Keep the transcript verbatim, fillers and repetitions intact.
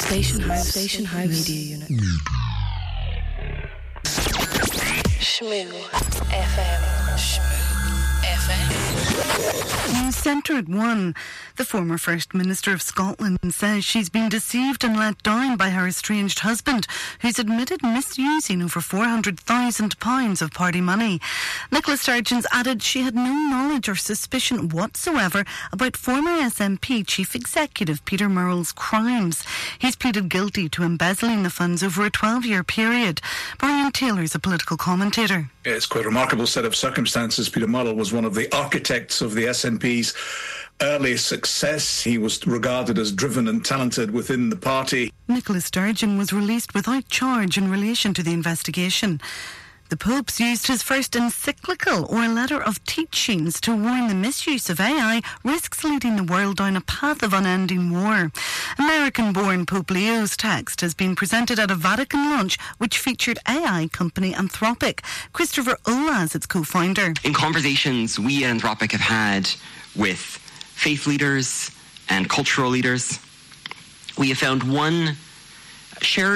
Station House. Station House Media Unit. Shmoo F M. Shmoo F M. News Centre at one. The former First Minister of Scotland says she's been deceived and let down by her estranged husband, who's admitted misusing over four hundred thousand pounds of party money. Nicola Sturgeon added she had no knowledge or suspicion whatsoever about former S N P Chief Executive Peter Murrell's crimes. He's pleaded guilty to embezzling the funds over a twelve-year period. Brian Taylor's a political commentator. It's quite a remarkable set of circumstances. Peter Murrell was one of the architects of the S N P's early success. He was regarded as driven and talented within the party. Nicola Sturgeon was released without charge in relation to the investigation. The Pope's used his first encyclical or letter of teachings to warn the misuse of A I risks leading the world down a path of unending war. American-born Pope Leo's text has been presented at a Vatican launch which featured A I company Anthropic. Christopher Ola is its co-founder. In conversations we at Anthropic have had with faith leaders and cultural leaders, we have found one shared